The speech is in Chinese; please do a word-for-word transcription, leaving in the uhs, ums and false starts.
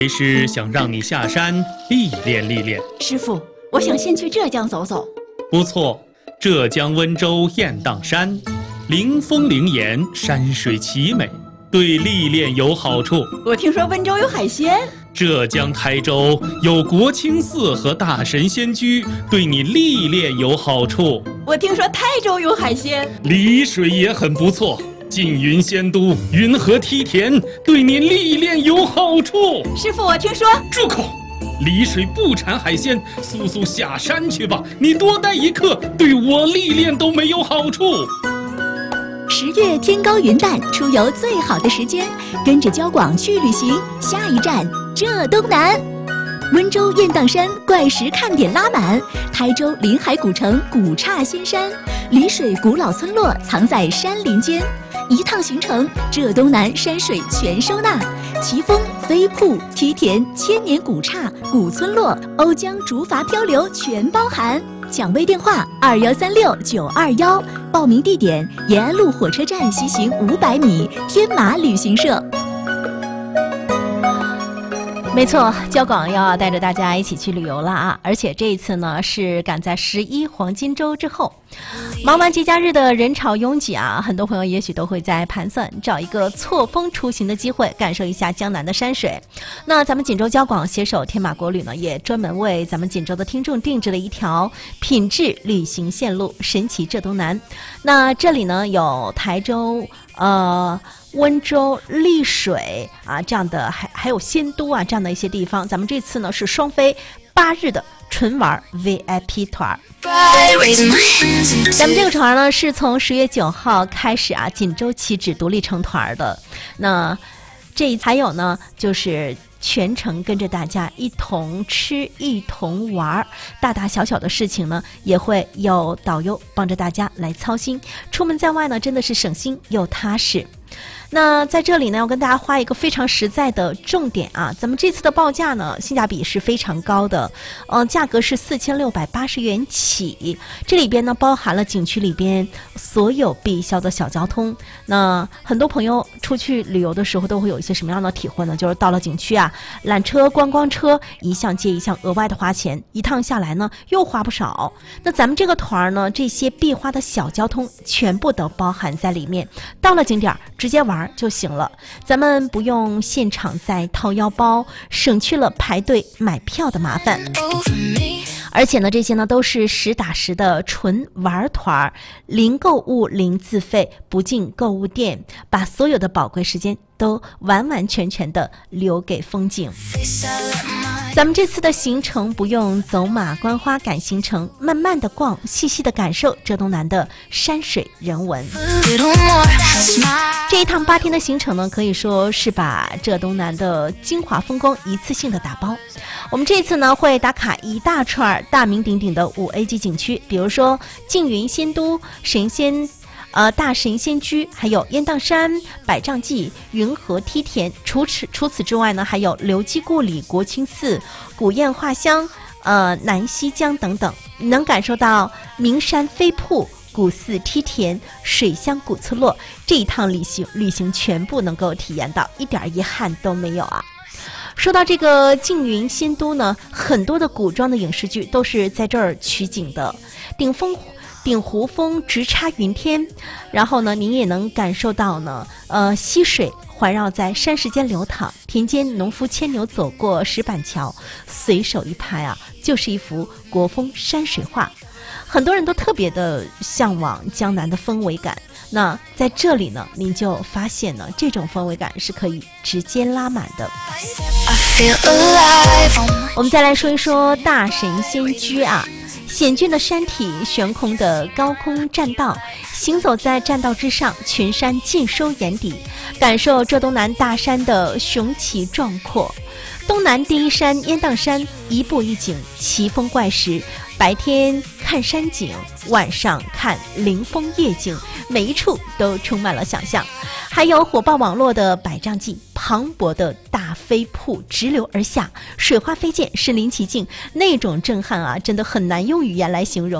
为师想让你下山历练历练。 师傅，我想先去浙江走走。 不错，浙江温州雁荡山，灵峰灵岩，山水奇美，对历练有好处。 我听说温州有海鲜。 浙江台州有国清寺和大神仙居，对你历练有好处。 我听说台州有海鲜。 丽水也很不错。缙云仙都，云河梯田，对你历练有好处。 师傅，我听说…… 住口！丽水不产海鲜，速速下山去吧！你多待一刻，对我历练都没有好处。 十月天高云淡，出游最好的时间，跟着交广去旅行。下一站浙东南，温州雁荡山怪石看点拉满，台州临海古城古刹仙山，丽水古老村落藏在山林间。一趟行程，浙东南山水全收纳，奇峰、飞瀑、梯田、千年古刹、古村落、瓯江竹筏漂流全包含。抢位电话二幺三六九二幺，报名地点延安路火车站西行五百米，天马旅行社。 没错，交广要带着大家一起去旅游了啊！而且这一次呢，是赶在十一黄金周之后，忙完节假日的人潮拥挤啊，很多朋友也许都会在盘算找一个错峰出行的机会，感受一下江南的山水。那咱们锦州交广携手天马国旅呢，也专门为咱们锦州的听众定制了一条品质旅行线路——神奇浙东南。那这里呢，有台州、呃。温州、丽水啊，这样的还还有仙都啊，这样的一些地方，咱们这次呢是双飞八日的纯玩 V I P 团。咱们这个团呢是从十月九号开始啊，锦州起止独立成团的。那这还有呢，就是全程跟着大家一同吃一同玩，大大小小的事情呢也会有导游帮着大家来操心，出门在外呢真的是省心又踏实。那在这里呢，要跟大家花一个非常实在的重点啊，咱们这次的报价呢，性价比是非常高的，呃，价格是四千六百八十元起，这里边呢包含了景区里边所有必销的小交通。那很多朋友出去旅游的时候都会有一些什么样的体会呢？就是到了景区啊，缆车、观光车一项接一项额外的花钱，一趟下来呢又花不少。那咱们这个团呢，这些必花的小交通全部都包含在里面，到了景点直接玩就行了，咱们不用现场再掏腰包，省去了排队买票的麻烦。而且呢，这些呢都是实打实的纯玩团，零购物、零自费，不进购物店，把所有的宝贵时间都完完全全的留给风景。咱们这次的行程不用走马观花赶行程，慢慢的逛，细细的感受浙东南的山水人文。这一趟八天的行程呢，可以说是把浙东南的精华风光一次性的打包。我们这次呢会打卡一大串大名鼎鼎的五 A 级景区，比如说缙云仙都、神仙呃，大神仙居，还有雁荡山、百丈记、云河梯田。除此除此之外呢，还有刘基故里、国清寺、古堰画乡、呃南溪江等等，能感受到名山飞瀑、古寺梯田、水乡古村落，这一趟旅行旅行全部能够体验到，一点遗憾都没有啊。说到这个缙云仙都呢，很多的古装的影视剧都是在这儿取景的，顶峰。鼎湖峰直插云天，然后呢，您也能感受到呢，呃，溪水环绕在山石间流淌，田间农夫牵牛走过石板桥，随手一拍啊，就是一幅国风山水画。很多人都特别的向往江南的氛围感，那在这里呢，您就发现呢，这种氛围感是可以直接拉满的。我们再来说一说大神仙居啊。险峻的山体，悬空的高空栈道，行走在栈道之上，群山尽收眼底，感受浙东南大山的雄奇壮阔。东南第一山雁荡山，一步一景，奇峰怪石，白天看山景，晚上看灵峰夜景，每一处都充满了想象。还有火爆网络的百丈记，磅礴的大飞瀑直流而下，水花飞溅，身临其境，那种震撼啊，真的很难用语言来形容。